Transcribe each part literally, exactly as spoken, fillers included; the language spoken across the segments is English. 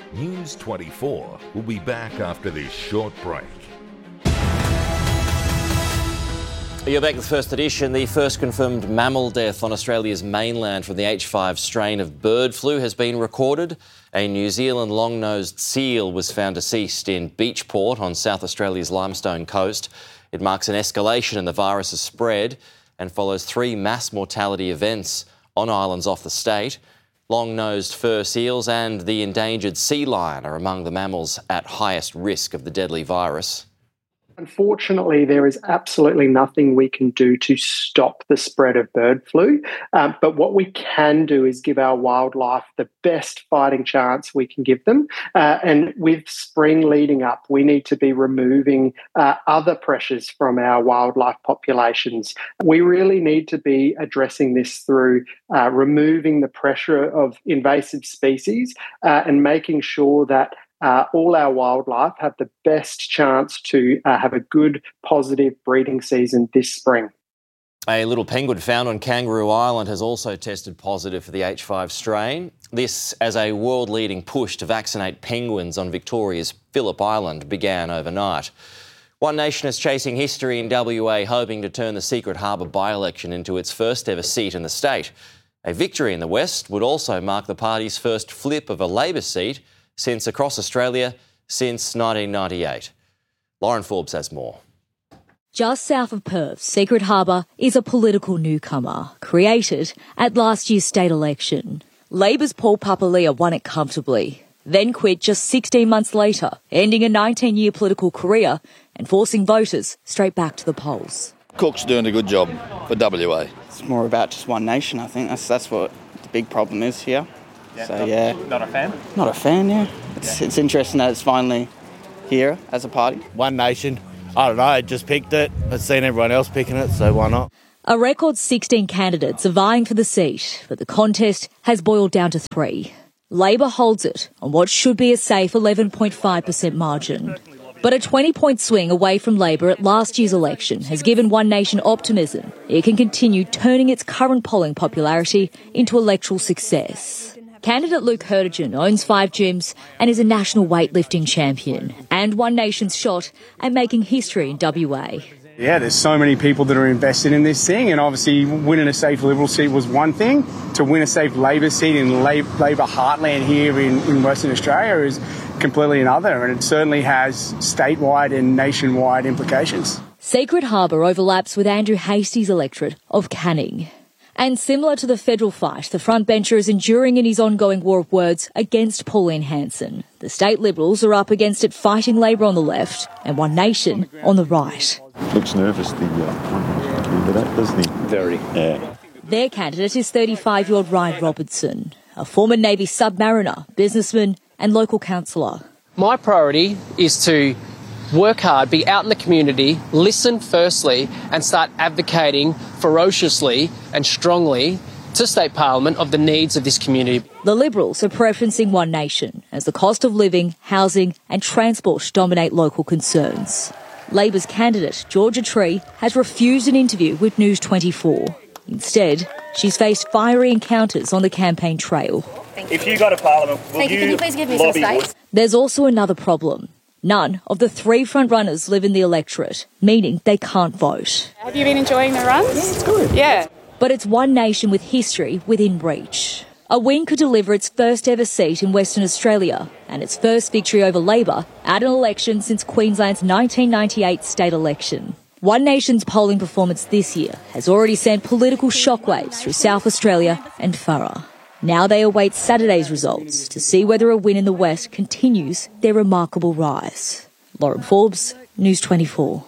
News twenty-four will be back after this short break. You're back with First Edition. The first confirmed mammal death on Australia's mainland from the H five strain of bird flu has been recorded. A New Zealand long-nosed seal was found deceased in Beachport on South Australia's Limestone coast. It marks an escalation in the virus's spread and follows three mass mortality events on islands off the state. Long-nosed fur seals and the endangered sea lion are among the mammals at highest risk of the deadly virus. Unfortunately, there is absolutely nothing we can do to stop the spread of bird flu. Um, but what we can do is give our wildlife the best fighting chance we can give them. Uh, and with spring leading up, we need to be removing uh, other pressures from our wildlife populations. We really need to be addressing this through uh, removing the pressure of invasive species uh, and making sure that Uh, all our wildlife have the best chance to uh, have a good, positive breeding season this spring. A little penguin found on Kangaroo Island has also tested positive for the H five strain. This as a world-leading push to vaccinate penguins on Victoria's Phillip Island began overnight. One Nation is chasing history in W A, hoping to turn the Secret Harbour by-election into its first ever seat in the state. A victory in the West would also mark the party's first flip of a Labor seat since across Australia since nineteen ninety-eight. Lauren Forbes has more. Just south of Perth, Secret Harbour is a political newcomer, created at last year's state election. Labor's Paul Papalia won it comfortably, then quit just sixteen months later, ending a nineteen-year political career and forcing voters straight back to the polls. Cook's doing a good job for W A. It's more about just One Nation, I think. That's that's what the big problem is here. Yeah, so, not, yeah. Not a fan? Not a fan, yeah. It's, yeah. it's interesting that it's finally here as a party. One Nation. I don't know, I just picked it. I've seen everyone else picking it, so why not? A record sixteen candidates are vying for the seat, but the contest has boiled down to three. Labor holds it on what should be a safe eleven point five percent margin. But a twenty-point swing away from Labor at last year's election has given One Nation optimism it can continue turning its current polling popularity into electoral success. Candidate Luke Hertigan owns five gyms and is a national weightlifting champion and One Nation's shot at making history in W A. Yeah, there's so many people that are invested in this thing, and obviously winning a safe Liberal seat was one thing. To win a safe Labor seat in Labor heartland here in, in Western Australia is completely another, and it certainly has statewide and nationwide implications. Secret Harbour overlaps with Andrew Hastie's electorate of Canning. And similar to the federal fight, the frontbencher is enduring in his ongoing war of words against Pauline Hanson. The state Liberals are up against it fighting Labor on the left and One Nation on the right. Looks nervous, the uh, that, doesn't he? Very. Yeah. Their candidate is thirty-five-year-old Ryan Robertson, a former Navy submariner, businessman and local councillor. My priority is to work hard, be out in the community, listen firstly and start advocating ferociously and strongly to State Parliament of the needs of this community. The Liberals are preferencing One Nation as the cost of living, housing and transport dominate local concerns. Labor's candidate, Georgia Tree, has refused an interview with News twenty-four. Instead, she's faced fiery encounters on the campaign trail. If you go to Parliament, will Thank you. you, Can you please give me some space? There's also another problem. None of the three front-runners live in the electorate, meaning they can't vote. Have you been enjoying the runs? Yeah, it's good. Yeah. But it's One Nation with history within reach. A win could deliver its first ever seat in Western Australia and its first victory over Labor at an election since Queensland's nineteen ninety-eight state election. One Nation's polling performance this year has already sent political shockwaves through South Australia and Furra. Now they await Saturday's results to see whether a win in the West continues their remarkable rise. Lauren Forbes, News twenty-four.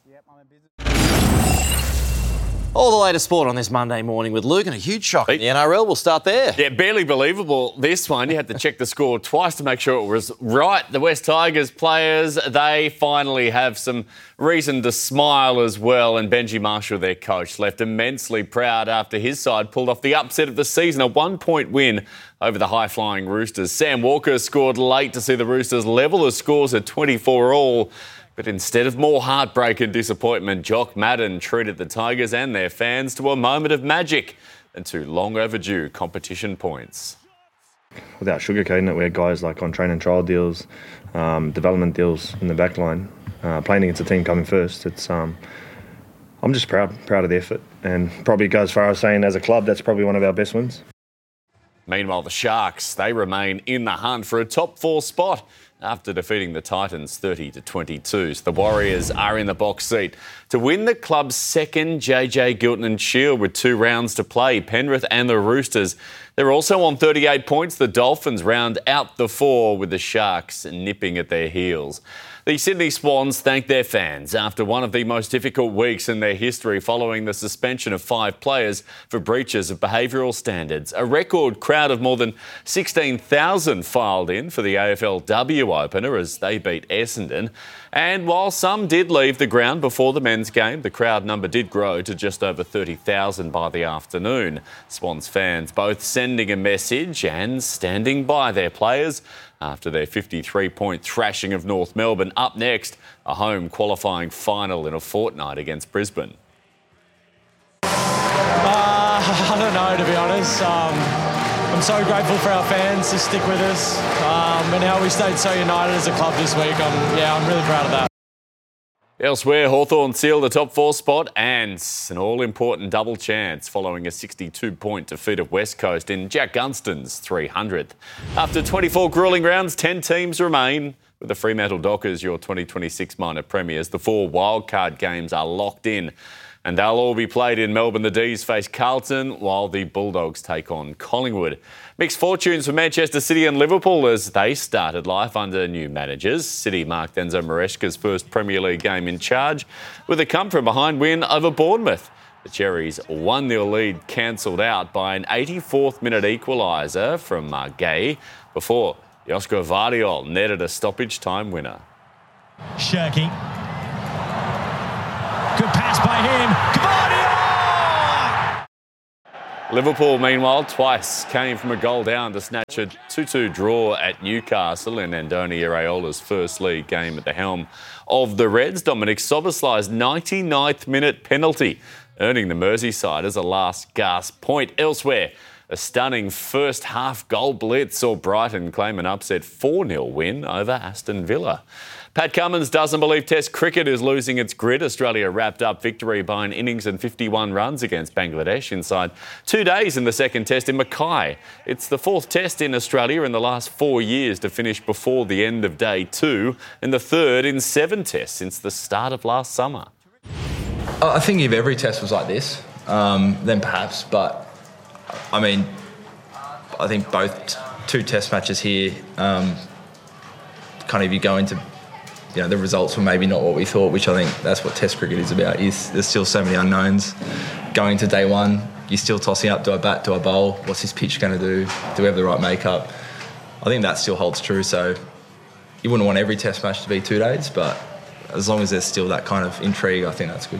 All the latest sport on this Monday morning with Luke, and a huge shock in the N R L. We'll start there. Yeah, barely believable, this one. You had to check the score twice to make sure it was right. The West Tigers players, they finally have some reason to smile as well. And Benji Marshall, their coach, left immensely proud after his side pulled off the upset of the season, a one-point win over the high-flying Roosters. Sam Walker scored late to see the Roosters level the scores at twenty-four all. But instead of more heartbreak and disappointment, Jock Madden treated the Tigers and their fans to a moment of magic and two long overdue competition points. without sugarcoating it, we had guys like on train and trial deals, um, development deals in the back line, uh, playing against a team coming first. It's um, I'm just proud, proud of the effort, and probably go as far as saying as a club, that's probably one of our best wins. Meanwhile, the Sharks, they remain in the hunt for a top four spot after defeating the Titans thirty to twenty-two. So the Warriors are in the box seat to win the club's second J J Giltinan Shield with two rounds to play. Penrith and the Roosters, they're also on thirty-eight points. The Dolphins round out the four with the Sharks nipping at their heels. The Sydney Swans thank their fans after one of the most difficult weeks in their history following the suspension of five players for breaches of behavioural standards. A record crowd of more than sixteen thousand filed in for the A F L W opener as they beat Essendon. And while some did leave the ground before the men's game, the crowd number did grow to just over thirty thousand by the afternoon. Swans fans both sending a message and standing by their players after their fifty-three point thrashing of North Melbourne. Up next, a home qualifying final in a fortnight against Brisbane. Uh, I don't know, to be honest. Um, I'm so grateful for our fans to stick with us um, and how we stayed so united as a club this week. I'm, yeah, I'm really proud of that. Elsewhere, Hawthorn sealed the top four spot and an all-important double chance following a sixty-two point defeat of West Coast in Jack Gunston's three hundredth. After twenty-four gruelling rounds, ten teams remain, with the Fremantle Dockers your twenty twenty-six minor premiers. The four wildcard games are locked in and they'll all be played in Melbourne. The D's face Carlton while the Bulldogs take on Collingwood. Mixed fortunes for Manchester City and Liverpool as they started life under new managers. City marked Enzo Maresca's first Premier League game in charge with a come-from-behind win over Bournemouth. The Cherries' one nil lead cancelled out by an eighty-fourth minute equaliser from Margay before Josko Vardiol netted a stoppage time winner. Shirky. Good pass by him. Gavardio! Liverpool, meanwhile, twice came from a goal down to snatch a two two draw at Newcastle in Andoni Iraola's first league game at the helm of the Reds. Dominic Soboslai's ninety-ninth minute penalty, earning the Merseysiders a last gasp point. Elsewhere, a stunning first half goal blitz saw Brighton claim an upset four nil win over Aston Villa. Pat Cummins doesn't believe Test cricket is losing its grit. Australia wrapped up victory by an innings and fifty-one runs against Bangladesh inside two days in the second Test in Mackay. It's the fourth Test in Australia in the last four years to finish before the end of day two, and the third in seven Tests since the start of last summer. I think if every Test was like this, um, then perhaps, but I mean, I think both t- two Test matches here, um, kind of you go into, you know, the results were maybe not what we thought, which I think that's what Test cricket is about. Is there's still so many unknowns. Going to day one, you're still tossing up, do I bat, do I bowl? What's this pitch going to do? Do we have the right makeup? I think that still holds true. So you wouldn't want every Test match to be two days, but as long as there's still that kind of intrigue, I think that's good.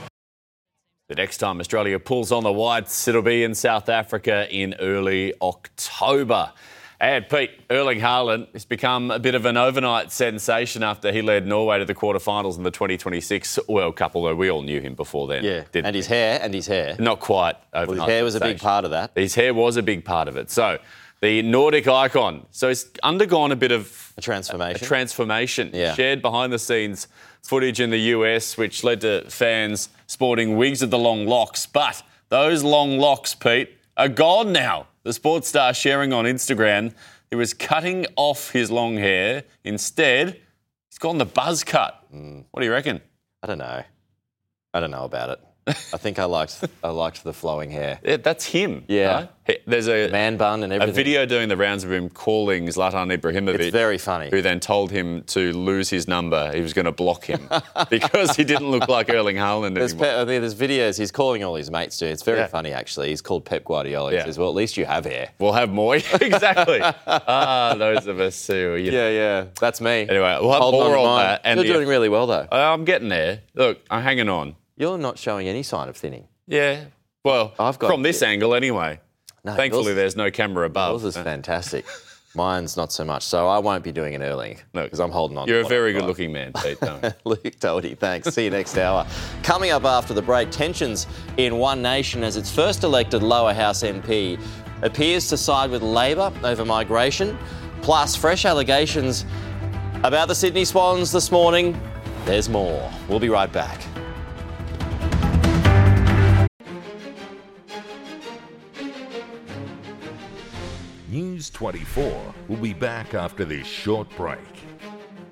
The next time Australia pulls on the whites, it'll be in South Africa in early October. And Pete, Erling Haaland has become a bit of an overnight sensation after he led Norway to the quarterfinals in the twenty twenty-six World Cup, although we all knew him before then. Yeah, didn't and we? his hair, and his hair. Not quite overnight. Well, his hair was a big part of that. His hair was a big part of it. So, the Nordic icon. So, he's undergone a bit of... A transformation. A, a transformation. Yeah. Shared behind-the-scenes footage in the U S, which led to fans sporting wigs of the long locks. But those long locks, Pete, are gone now. The sports star sharing on Instagram, he was cutting off his long hair. Instead, he's gone the buzz cut. Mm. What do you reckon? I don't know. I don't know about it. I think I liked I liked the flowing hair. Yeah, that's him. Yeah. Right? There's a the man bun and everything. A video doing the rounds of him calling Zlatan Ibrahimovic. It's very funny. Who then told him to lose his number. He was going to block him because he didn't look like Erling Haaland there's anymore. Pe- I mean, there's videos he's calling all his mates to. It's very Yeah. funny, actually. He's called Pep Guardiola. He Yeah. says, well, at least you have hair. We'll have more. Exactly. ah, those of us who... You know. Yeah, yeah. That's me. Anyway, we'll have Holding more on to on mine. that. And You're the- doing really well, though. I'm getting there. Look, I'm hanging on. You're not showing any sign of thinning. Yeah. Well, I've got from this angle anyway. No, Thankfully, yours- there's no camera above. Yours is fantastic. Mine's not so much. So I won't be doing an Erling No, because I'm holding on. You're to a what very I've got. good-looking man, Pete. Don't worry. Luke Doherty, thanks. See you next hour. Coming up after the break, tensions in One Nation as its first elected lower house M P appears to side with Labor over migration, plus fresh allegations about the Sydney Swans this morning. There's more. We'll be right back. News twenty-four will be back after this short break.